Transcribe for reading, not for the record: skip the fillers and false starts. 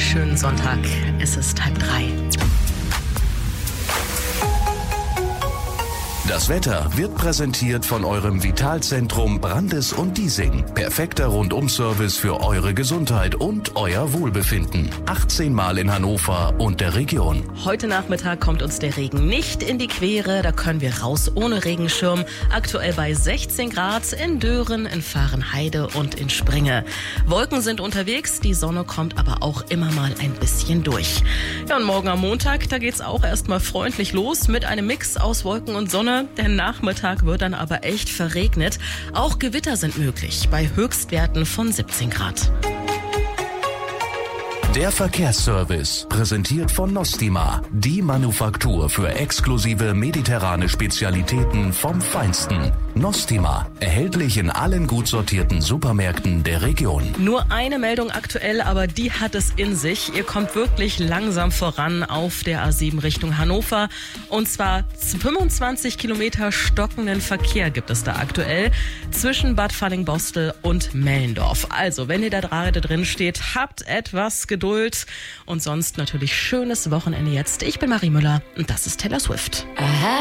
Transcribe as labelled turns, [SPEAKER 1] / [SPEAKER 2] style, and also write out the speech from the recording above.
[SPEAKER 1] schönen Sonntag. Es ist 2:30.
[SPEAKER 2] Das Wetter wird präsentiert von eurem Vitalzentrum Brandes und Diesing. Perfekter Rundum-Service für eure Gesundheit und euer Wohlbefinden. 18 Mal in Hannover und der Region.
[SPEAKER 1] Heute Nachmittag kommt uns der Regen nicht in die Quere. Da können wir raus ohne Regenschirm. Aktuell bei 16 Grad in Dören, in Vahrenheide und in Springe. Wolken sind unterwegs, die Sonne kommt aber auch immer mal ein bisschen durch. Ja, und morgen am Montag, da geht's auch erstmal freundlich los mit einem Mix aus Wolken und Sonne. Der Nachmittag wird dann aber echt verregnet. Auch Gewitter sind möglich bei Höchstwerten von 17 Grad.
[SPEAKER 2] Der Verkehrsservice, präsentiert von Nostima, die Manufaktur für exklusive mediterrane Spezialitäten vom Feinsten. Nostima, erhältlich in allen gut sortierten Supermärkten der Region.
[SPEAKER 1] Nur eine Meldung aktuell, aber die hat es in sich. Ihr kommt wirklich langsam voran auf der A7 Richtung Hannover. Und zwar 25 Kilometer stockenden Verkehr gibt es da aktuell zwischen Bad Fallingbostel und Mellendorf. Also, wenn ihr da gerade drin steht, habt etwas Geduld. Und sonst natürlich schönes Wochenende jetzt. Ich bin Marie Müller und das ist Taylor Swift.